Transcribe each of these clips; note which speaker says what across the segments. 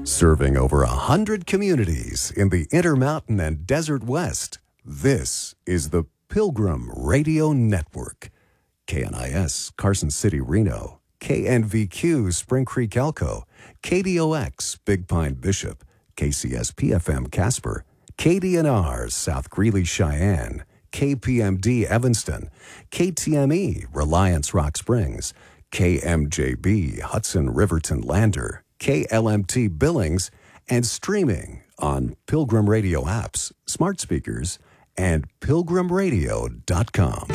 Speaker 1: Serving over 100 communities in the Intermountain and Desert West, this is the Pilgrim Radio Network. KNIS, Carson City, Reno. KNVQ, Spring Creek, Elko. KDOX, Big Pine, Bishop. KCSP-FM, Casper. KDNR, South Greeley, Cheyenne. KPMD, Evanston. KTME, Reliance, Rock Springs. KMJB, Hudson, Riverton, Lander. KLMT Billings, and streaming on Pilgrim Radio apps, smart speakers, and pilgrimradio.com.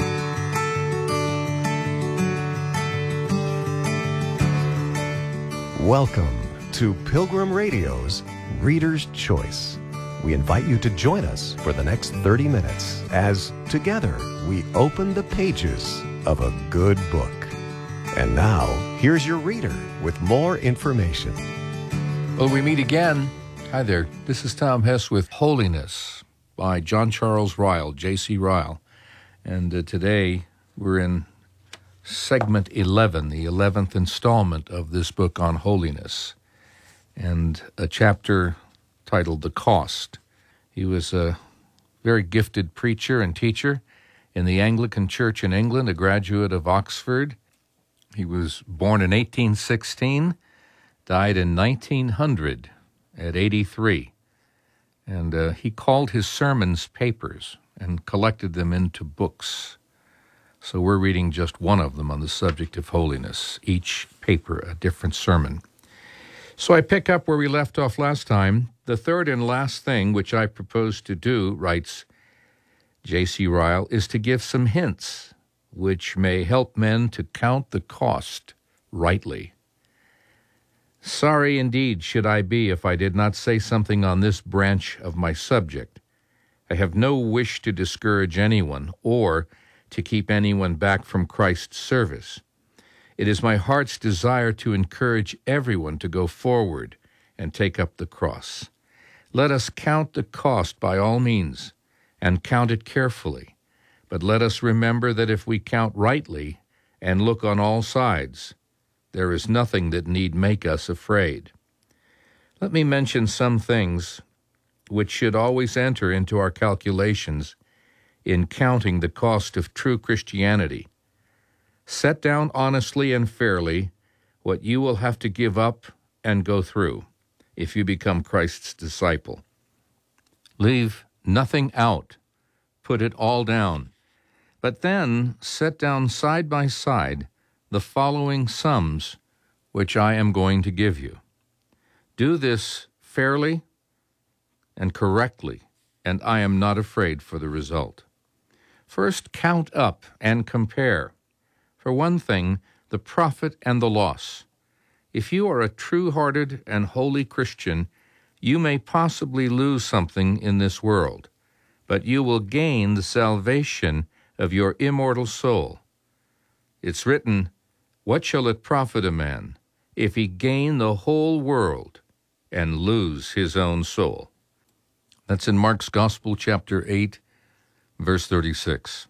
Speaker 1: Welcome to Pilgrim Radio's Reader's Choice. We invite you to join us for the next 30 minutes as together we open the pages of a good book. And now, here's your reader with more information.
Speaker 2: Well, we meet again. Hi there. This is Tom Hess with Holiness by John Charles Ryle, J.C. Ryle. And today we're in segment 11, the 11th installment of this book on holiness, and a chapter titled The Cost. He was a very gifted preacher and teacher in the Anglican Church in England, a graduate of Oxford. He was born in 1816, died in 1900 at 83. And he called his sermons papers and collected them into books. So we're reading just one of them on the subject of holiness, each paper a different sermon. So I pick up where we left off last time. The third and last thing which I propose to do, writes J.C. Ryle, is to give some hints which may help men to count the cost rightly. Sorry indeed should I be if I did not say something on this branch of my subject. I have no wish to discourage anyone or to keep anyone back from Christ's service. It is my heart's desire to encourage everyone to go forward and take up the cross. Let us count the cost by all means, and count it carefully. But let us remember that if we count rightly and look on all sides, there is nothing that need make us afraid. Let me mention some things which should always enter into our calculations in counting the cost of true Christianity. Set down honestly and fairly what you will have to give up and go through if you become Christ's disciple. Leave nothing out. Put it all down. But then set down side by side the following sums which I am going to give you. Do this fairly and correctly, and I am not afraid for the result. First, count up and compare. For one thing, the profit and the loss. If you are a true-hearted and holy Christian, you may possibly lose something in this world, but you will gain the salvation of your immortal soul. It's written, "What shall it profit a man if he gain the whole world and lose his own soul?" That's in Mark's Gospel, chapter 8, verse 36.